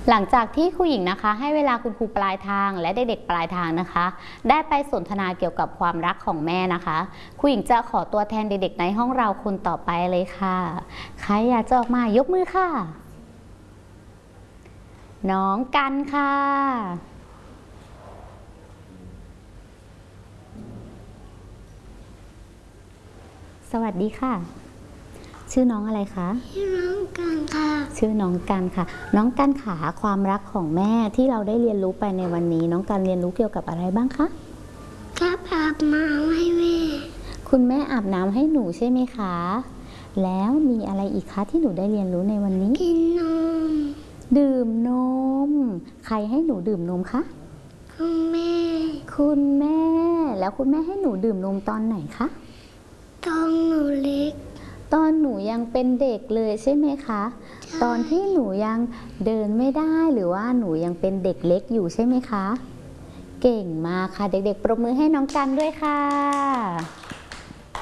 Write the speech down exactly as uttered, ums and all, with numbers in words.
หลังจากที่ครูหญิงนะคะให้เวลาคุณครูปลายทางและเด็กๆปลายทางนะคะได้ไปสนทนาเกี่ยวกับความรักของแม่นะคะครูหญิงจะขอตัวแทนเด็กๆในห้องเราคนต่อไปเลยค่ะใครอยากจะออกมายกมือค่ะน้องกันค่ะสวัสดีค่ะชื่อน้องอะไรคะชื่อน้องกันค่ะชื่อน้องกันค่ะน้องกันขาความรักของแม่ที่เราได้เรียนรู้ไปในวันนี้น้องกันเรียนรู้เกี่ยวกับอะไรบ้างคะครับอาบน้ำให้แม่คุณแม่อาบน้ำให้หนูใช่ไหมคะแล้วมีอะไรอีกคะที่หนูได้เรียนรู้ในวันนี้กินนมดื่มนมใครให้หนูดื่มนมคะคุณแม่คุณแม่แล้วคุณแม่ให้หนูดื่มนมตอนไหนคะตอนหนูเล็กตอนหนูยังเป็นเด็กเลยใช่ไหมคะตอนที่หนูยังเดินไม่ได้หรือว่าหนูยังเป็นเด็กเล็กอยู่ใช่ไหมคะเก่งมากค่ะเด็กๆปรบมือให้น้องกันด้วยค่ะ